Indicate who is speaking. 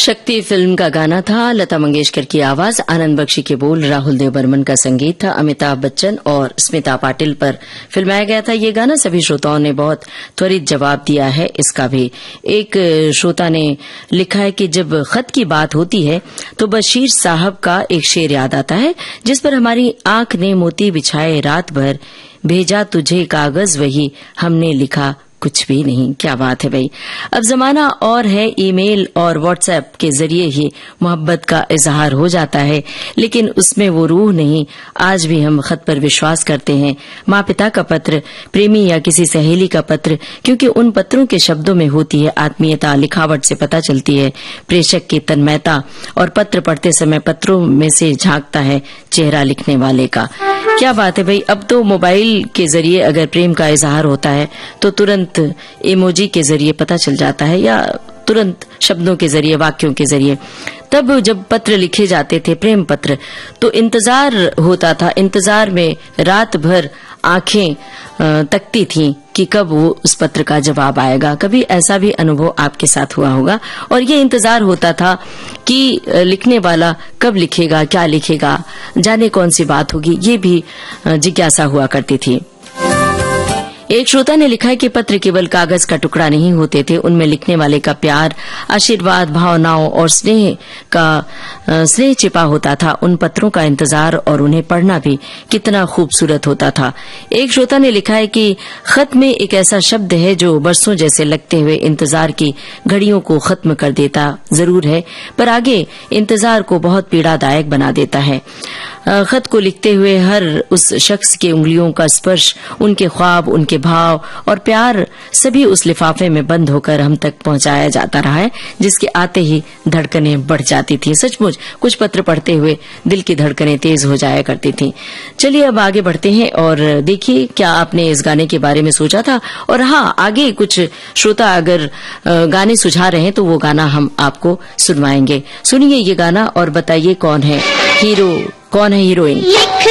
Speaker 1: शक्ति फिल्म का गाना था। लता मंगेशकर की आवाज, आनंद बख्शी के बोल, राहुल देव बर्मन का संगीत था। अमिताभ बच्चन और स्मिता पाटिल पर फिल्माया गया था ये गाना। सभी श्रोताओं ने बहुत त्वरित जवाब दिया है इसका भी। एक श्रोता ने लिखा है कि जब खत की बात होती है तो बशीर साहब का एक शेर याद आता है, जिस पर हमारी आंख ने मोती बिछाए रात भर, भेजा तुझे कागज वही हमने लिखा कुछ भी नहीं। क्या बात है भाई। अब जमाना और है, ईमेल और व्हाट्सएप के जरिए ही मोहब्बत का इजहार हो जाता है, लेकिन उसमें वो रूह नहीं। आज भी हम खत पर विश्वास करते हैं, माँ पिता का पत्र, प्रेमी या किसी सहेली का पत्र, क्योंकि उन पत्रों के शब्दों में होती है आत्मीयता। लिखावट से पता चलती है प्रेषक की तन्मयता, और पत्र पढ़ते समय पत्रों में से झांकता है चेहरा लिखने वाले का। क्या बात है भाई। अब तो मोबाइल के जरिए अगर प्रेम का इजहार होता है तो तुरंत इमोजी के जरिए पता चल जाता है, या तुरंत शब्दों के जरिए, वाक्यों के जरिए। तब जब पत्र लिखे जाते थे, प्रेम पत्र, तो इंतजार होता था। इंतजार में रात भर आंखें तकती थीं कि कब वो उस पत्र का जवाब आएगा। कभी ऐसा भी अनुभव आपके साथ हुआ होगा। और ये इंतजार होता था कि लिखने वाला कब लिखेगा, क्या लिखेगा, जाने कौन सी बात होगी, ये भी जिज्ञासा हुआ करती थी। एक श्रोता ने लिखा है कि पत्र केवल कागज का टुकड़ा नहीं होते थे, उनमें लिखने वाले का प्यार, आशीर्वाद, भावनाओं और स्नेह छिपा होता था। उन पत्रों का इंतजार और उन्हें पढ़ना भी कितना खूबसूरत होता था। एक श्रोता ने लिखा है कि खत में एक ऐसा शब्द है जो बरसों जैसे लगते हुए इंतजार की घड़ियों को खत्म कर देता जरूर है, पर आगे इंतजार को बहुत पीड़ादायक बना देता है। खत को लिखते हुए हर उस शख्स के उंगलियों का स्पर्श, उनके ख्वाब, उनके भाव और प्यार सभी उस लिफाफे में बंद होकर हम तक पहुंचाया जाता रहा है, जिसके आते ही धड़कनें बढ़ जाती थी। सचमुच कुछ पत्र पढ़ते हुए दिल की धड़कनें तेज हो जाया करती थी। चलिए अब आगे बढ़ते हैं और देखिए क्या आपने इस गाने के बारे में सोचा था। और हाँ, आगे कुछ श्रोता अगर गाने सुझा रहे हैं तो वो गाना हम आपको सुनवाएंगे। सुनिए ये गाना और बताइए कौन है हीरो, कौन है हीरोइन।